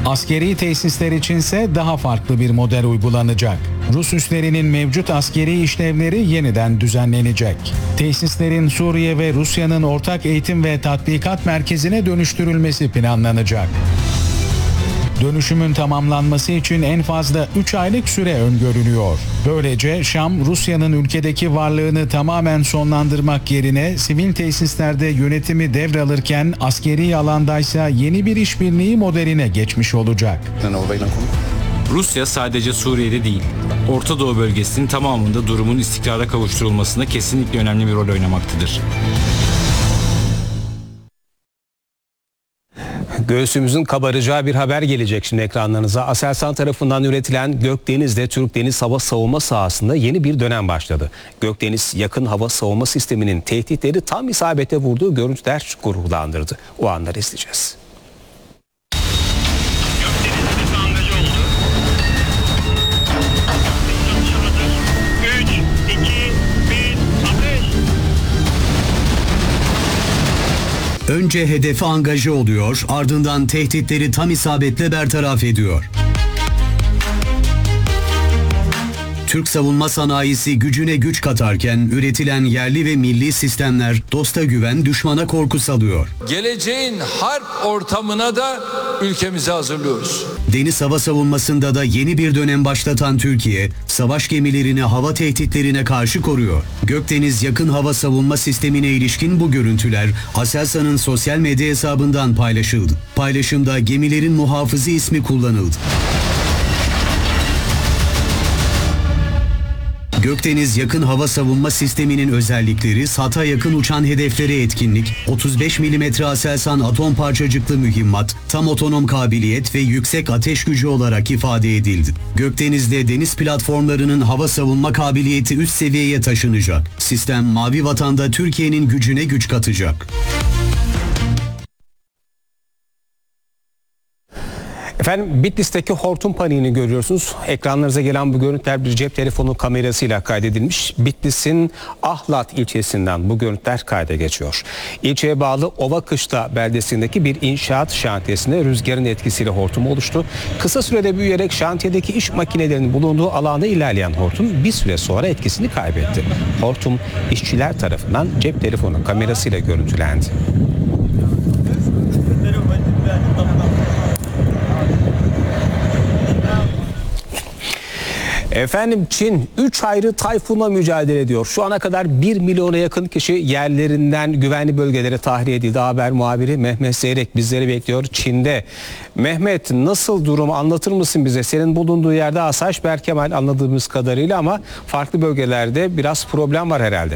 Askeri tesisler içinse daha farklı bir model uygulanacak. Rus üslerinin mevcut askeri işlevleri yeniden düzenlenecek. Tesislerin Suriye ve Rusya'nın ortak eğitim ve tatbikat merkezine dönüştürülmesi planlanacak. Dönüşümün tamamlanması için en fazla 3 aylık süre öngörülüyor. Böylece Şam, Rusya'nın ülkedeki varlığını tamamen sonlandırmak yerine sivil tesislerde yönetimi devralırken askeri alandaysa yeni bir işbirliği modeline geçmiş olacak. Rusya sadece Suriye'de değil, Orta Doğu bölgesinin tamamında durumun istikrara kavuşturulmasında kesinlikle önemli bir rol oynamaktadır. Göğsümüzün kabaracağı bir haber gelecek şimdi ekranlarınıza. Aselsan tarafından üretilen Gökdeniz'de Türk Deniz Hava Savunma sahasında yeni bir dönem başladı. Gökdeniz yakın hava savunma sisteminin tehditleri tam isabete vurduğu görüntüler gururlandırdı. O anları izleyeceğiz. Önce hedefe angaje oluyor, ardından tehditleri tam isabetle bertaraf ediyor. Türk savunma sanayisi gücüne güç katarken üretilen yerli ve milli sistemler dosta güven, düşmana korku salıyor. Geleceğin harp ortamına da ülkemizi hazırlıyoruz. Deniz hava savunmasında da yeni bir dönem başlatan Türkiye, savaş gemilerini hava tehditlerine karşı koruyor. Gökdeniz yakın hava savunma sistemine ilişkin bu görüntüler Aselsan'ın sosyal medya hesabından paylaşıldı. Paylaşımda gemilerin muhafızı ismi kullanıldı. Gökdeniz yakın hava savunma sisteminin özellikleri SAT'a yakın uçan hedeflere etkinlik, 35 mm Aselsan atom parçacıklı mühimmat, tam otonom kabiliyet ve yüksek ateş gücü olarak ifade edildi. Gökdeniz'de deniz platformlarının hava savunma kabiliyeti üst seviyeye taşınacak. Sistem Mavi Vatan'da Türkiye'nin gücüne güç katacak. Efendim Bitlis'teki hortum paniğini görüyorsunuz. Ekranlarınıza gelen bu görüntüler bir cep telefonu kamerasıyla kaydedilmiş. Bitlis'in Ahlat ilçesinden bu görüntüler kayda geçiyor. İlçeye bağlı Ovakışla beldesindeki bir inşaat şantiyesinde rüzgarın etkisiyle hortum oluştu. Kısa sürede büyüyerek şantiyedeki iş makinelerinin bulunduğu alanda ilerleyen hortum bir süre sonra etkisini kaybetti. Hortum işçiler tarafından cep telefonu kamerasıyla görüntülendi. Efendim Çin 3 ayrı tayfunla mücadele ediyor. Şu ana kadar 1 milyona yakın kişi yerlerinden güvenli bölgelere tahliye edildi. Haber muhabiri Mehmet Zeyrek bizleri bekliyor Çin'de. Mehmet nasıl durum anlatır mısın bize? Senin bulunduğu yerde asayiş berkemal anladığımız kadarıyla ama farklı bölgelerde biraz problem var herhalde.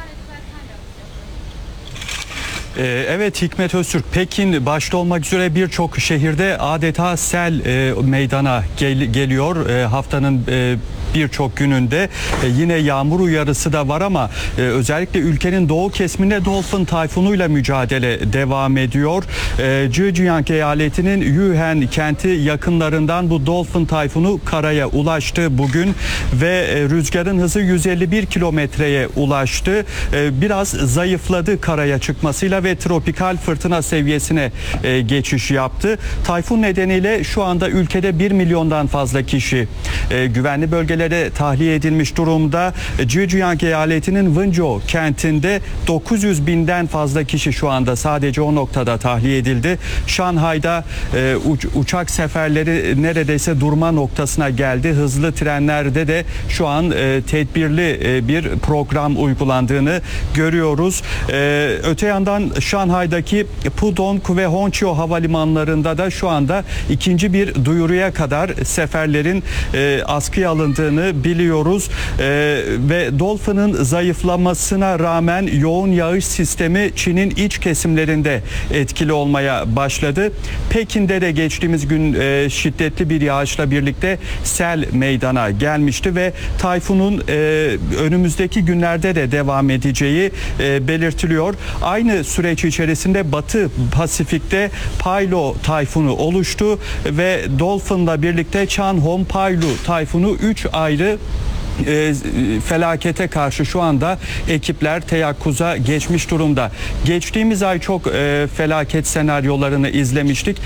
Evet Hikmet Öztürk, Pekin başta olmak üzere birçok şehirde adeta sel meydana geliyor. Haftanın birçok gününde yine yağmur uyarısı da var ama özellikle ülkenin doğu kesiminde Dolphin tayfunuyla mücadele devam ediyor. Zhejiang eyaletinin Yuhen kenti yakınlarından bu Dolphin tayfunu karaya ulaştı bugün ve rüzgarın hızı 151 kilometreye ulaştı. Biraz zayıfladı karaya çıkmasıyla ve tropikal fırtına seviyesine geçiş yaptı. Tayfun nedeniyle şu anda ülkede 1 milyondan fazla kişi güvenli bölgelere tahliye edilmiş durumda. Zhejiang eyaletinin Wenzhou kentinde 900 binden fazla kişi şu anda sadece o noktada tahliye edildi. Şanghay'da uçak seferleri neredeyse durma noktasına geldi. Hızlı trenlerde de şu an tedbirli bir program uygulandığını görüyoruz. Öte yandan Şanghay'daki Pudong ve Hongqiao havalimanlarında da şu anda ikinci bir duyuruya kadar seferlerin askıya alındığını biliyoruz. Ve Dolphin'ın zayıflamasına rağmen yoğun yağış sistemi Çin'in iç kesimlerinde etkili olmaya başladı. Pekin'de de geçtiğimiz gün şiddetli bir yağışla birlikte sel meydana gelmişti ve tayfunun önümüzdeki günlerde de devam edeceği belirtiliyor. Aynı süreç içerisinde Batı Pasifik'te Pailu tayfunu oluştu ve Dolphin'la birlikte Chanhong Pailu tayfunu 3 ayrı felakete karşı şu anda ekipler teyakkuza geçmiş durumda. Geçtiğimiz ay çok felaket senaryolarını izlemiştik.